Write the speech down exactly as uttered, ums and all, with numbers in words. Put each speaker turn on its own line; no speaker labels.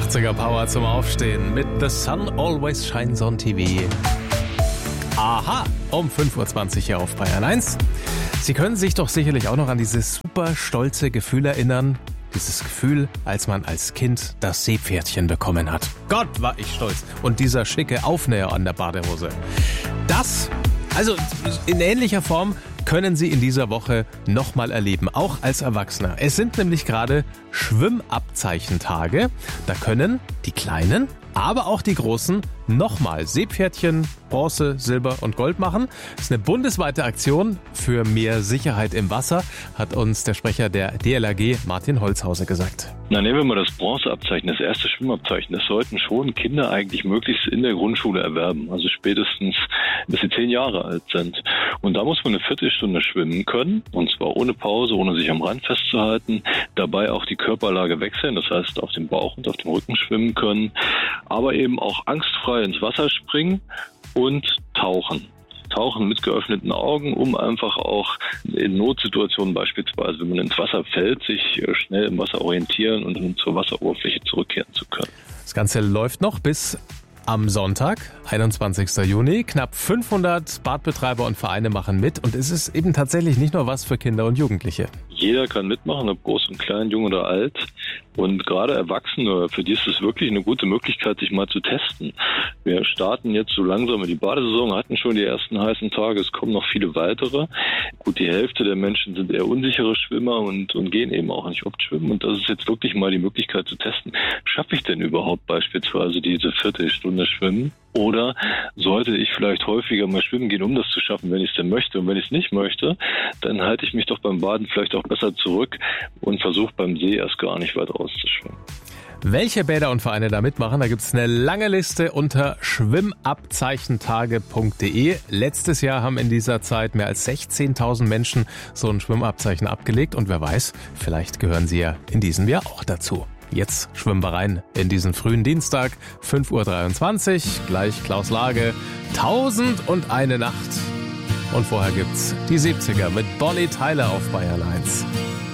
achtziger Power zum Aufstehen mit The Sun Always Shines on T V. Aha, um fünf Uhr zwanzig hier auf Bayern eins. Sie können sich doch sicherlich auch noch an dieses super stolze Gefühl erinnern. Dieses Gefühl, als man als Kind das Seepferdchen bekommen hat. Gott, war ich stolz. Und dieser schicke Aufnäher an der Badehose. Das, also in ähnlicher Form, können Sie in dieser Woche nochmal erleben, auch als Erwachsener. Es sind nämlich gerade Schwimmabzeichentage. Da können die Kleinen, aber auch die Großen nochmal Seepferdchen, Bronze, Silber und Gold machen. Das ist eine bundesweite Aktion für mehr Sicherheit im Wasser, hat uns der Sprecher der D L R G, Martin Holzhauser, gesagt.
Na, nehmen wir mal das Bronzeabzeichen, das erste Schwimmabzeichen. Das sollten schon Kinder eigentlich möglichst in der Grundschule erwerben, also spätestens bis sie zehn Jahre alt sind. Und da muss man eine Viertelstunde schwimmen können, und zwar ohne Pause, ohne sich am Rand festzuhalten. Dabei auch die Körperlage wechseln, das heißt auf dem Bauch und auf dem Rücken schwimmen können, aber eben auch angstfrei ins Wasser springen und tauchen. Tauchen mit geöffneten Augen, um einfach auch in Notsituationen beispielsweise, wenn man ins Wasser fällt, sich schnell im Wasser orientieren und dann zur Wasseroberfläche zurückkehren zu können.
Das Ganze läuft noch bis am Sonntag, einundzwanzigster Juni. Knapp fünfhundert Badbetreiber und Vereine machen mit. Und es ist eben tatsächlich nicht nur was für Kinder und Jugendliche.
Jeder kann mitmachen, ob groß und klein, jung oder alt. Und gerade Erwachsene, für die ist es wirklich eine gute Möglichkeit, sich mal zu testen. Wir starten jetzt so langsam in die Badesaison, hatten schon die ersten heißen Tage, es kommen noch viele weitere. Gut, die Hälfte der Menschen sind eher unsichere Schwimmer und, und gehen eben auch nicht oft schwimmen. Und das ist jetzt wirklich mal die Möglichkeit zu testen. Schaffe ich denn überhaupt beispielsweise diese Viertelstunde Schwimmen? Oder sollte ich vielleicht häufiger mal schwimmen gehen, um das zu schaffen, wenn ich es denn möchte? Und wenn ich es nicht möchte, dann halte ich mich doch beim Baden vielleicht auch besser zurück und versuche beim See erst gar nicht weit rauszuschwimmen.
Welche Bäder und Vereine da mitmachen, da gibt es eine lange Liste unter schwimmabzeichentage punkt de. Letztes Jahr haben in dieser Zeit mehr als sechzehntausend Menschen so ein Schwimmabzeichen abgelegt. Und wer weiß, vielleicht gehören Sie ja in diesem Jahr auch dazu. Jetzt schwimmen wir rein in diesen frühen Dienstag, fünf Uhr dreiundzwanzig, gleich Klaus Lage, Tausend und eine Nacht. Und vorher gibt's die siebziger mit Bonnie Tyler auf Bayern eins.